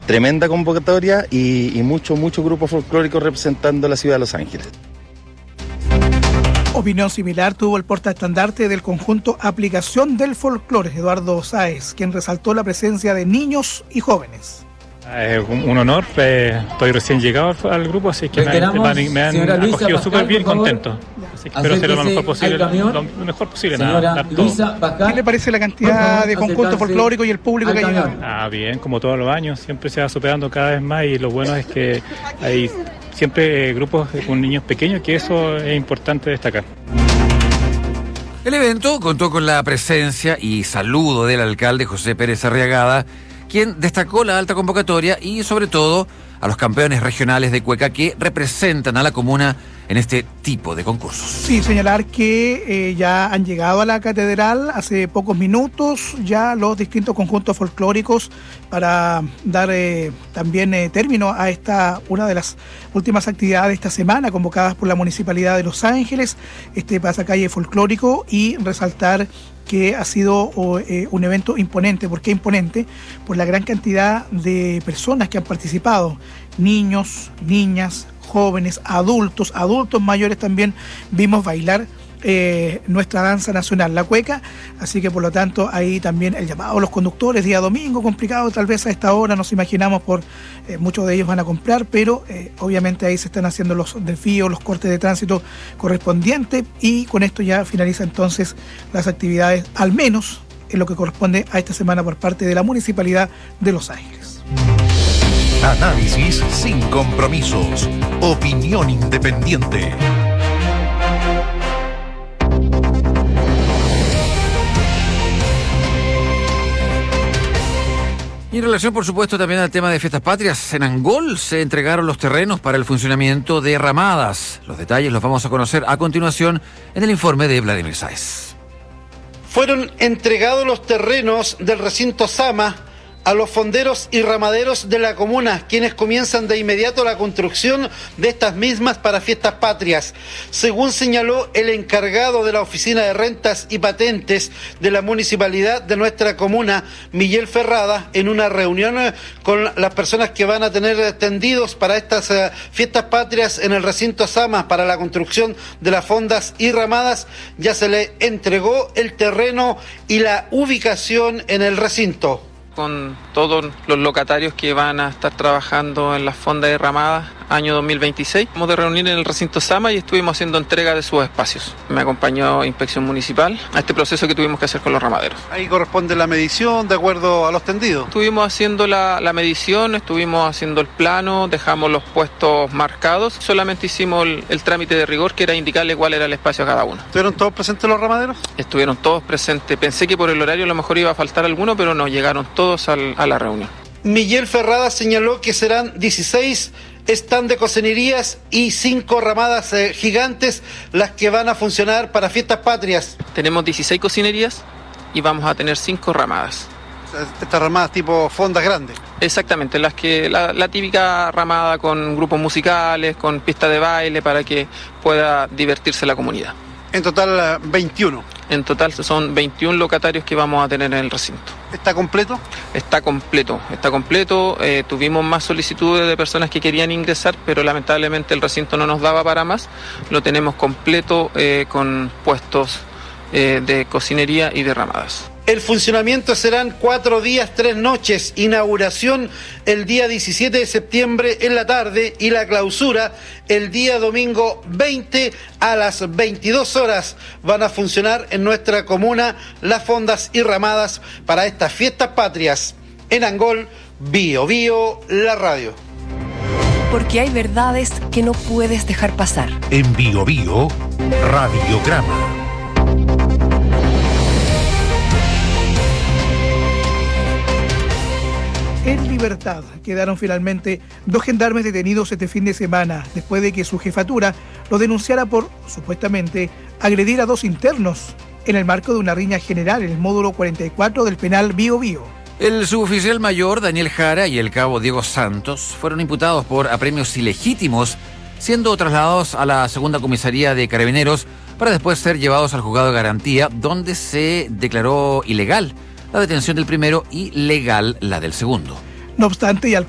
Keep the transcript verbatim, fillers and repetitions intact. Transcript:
tremenda convocatoria y, y muchos, muchos grupos folclóricos representando a la ciudad de Los Ángeles. Opinión similar tuvo el portaestandarte del conjunto Aplicación del Folclore, Eduardo Sáez, quien resaltó la presencia de niños y jóvenes. Es un, un honor, eh, estoy recién llegado al, al grupo, así que me, me, me han acogido súper bien, contento. Así que espero hacer lo mejor posible, lo, lo mejor posible, nada, dar todo. ¿Qué le parece la cantidad de conjuntos folclóricos y el público que ha llegado? Ah, bien, como todos los años, siempre se va superando cada vez más y lo bueno es que hay siempre eh, grupos con niños pequeños, que eso es importante destacar. El evento contó con la presencia y saludo del alcalde José Pérez Arriagada, quien destacó la alta convocatoria y sobre todo a los campeones regionales de cueca que representan a la comuna en este tipo de concursos. Sí, señalar que eh, ya han llegado a la catedral hace pocos minutos ya los distintos conjuntos folclóricos para dar eh, también eh, término a esta una de las últimas actividades de esta semana convocadas por la Municipalidad de Los Ángeles, este pasacalle folclórico, y resaltar que ha sido eh, un evento imponente. ¿Por qué imponente? Por la gran cantidad de personas que han participado, niños, niñas, jóvenes, adultos, adultos mayores también vimos bailar eh, nuestra danza nacional, la cueca, así que por lo tanto ahí también el llamado a los conductores, día domingo, complicado tal vez a esta hora, nos imaginamos, por eh, muchos de ellos van a comprar, pero eh, obviamente ahí se están haciendo los desvíos, los cortes de tránsito correspondientes, y con esto ya finaliza entonces las actividades, al menos en lo que corresponde a esta semana por parte de la Municipalidad de Los Ángeles. Análisis sin compromisos. Opinión independiente. Y en relación, por supuesto, también al tema de Fiestas Patrias, en Angol se entregaron los terrenos para el funcionamiento de Ramadas. Los detalles los vamos a conocer a continuación en el informe de Vladimir Sáez. Fueron entregados los terrenos del recinto Sama a los fonderos y ramaderos de la comuna, quienes comienzan de inmediato la construcción de estas mismas para Fiestas Patrias. Según señaló el encargado de la Oficina de Rentas y Patentes de la Municipalidad de nuestra comuna, Miguel Ferrada, en una reunión con las personas que van a tener tendidos para estas uh, Fiestas Patrias en el recinto Sama para la construcción de las fondas y ramadas, ya se le entregó el terreno y la ubicación en el recinto. Con todos los locatarios que van a estar trabajando en las fondas derramadas año dos mil veintiséis. Vamos de reunir en el recinto Sama y estuvimos haciendo entrega de sus espacios. Me acompañó Inspección Municipal a este proceso que tuvimos que hacer con los ramaderos. Ahí corresponde la medición de acuerdo a los tendidos. Estuvimos haciendo la, la medición, estuvimos haciendo el plano, dejamos los puestos marcados. Solamente hicimos el, el trámite de rigor, que era indicarle cuál era el espacio a cada uno. ¿Estuvieron todos presentes los ramaderos? Estuvieron todos presentes. Pensé que por el horario a lo mejor iba a faltar alguno, pero no, llegaron todos al, a la reunión. Miguel Ferrada señaló que serán dieciséis stand de cocinerías y cinco ramadas eh, gigantes las que van a funcionar para Fiestas Patrias. Tenemos dieciséis cocinerías y vamos a tener cinco ramadas. Estas ramadas tipo fondas grandes. Exactamente, las que la, la típica ramada con grupos musicales, con pista de baile, para que pueda divertirse la comunidad. En total veintiuno. En total son veintiún locatarios que vamos a tener en el recinto. ¿Está completo? Está completo, está completo. Eh, tuvimos más solicitudes de personas que querían ingresar, pero lamentablemente el recinto no nos daba para más. Lo tenemos completo eh, con puestos eh, de cocinería y de ramadas. El funcionamiento serán cuatro días, tres noches. Inauguración el día diecisiete de septiembre en la tarde y la clausura el día domingo veinte a las veintidós horas. Van a funcionar en nuestra comuna las fondas y ramadas para estas Fiestas Patrias. En Angol, Bio Bio, la radio. Porque hay verdades que no puedes dejar pasar. En Bio Bio, Radiograma. En libertad quedaron finalmente dos gendarmes detenidos este fin de semana después de que su jefatura lo denunciara por, supuestamente, agredir a dos internos en el marco de una riña general en el módulo cuarenta y cuatro del penal Bio Bio. El suboficial mayor Daniel Jara y el cabo Diego Santos fueron imputados por apremios ilegítimos, siendo trasladados a la segunda comisaría de Carabineros para después ser llevados al juzgado de garantía, donde se declaró ilegal la detención del primero y legal la del segundo. No obstante, y al